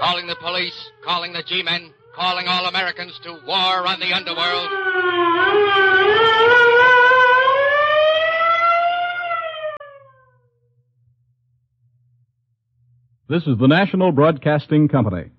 calling the police, calling the G-men, calling all Americans to war on the underworld. This is the National Broadcasting Company.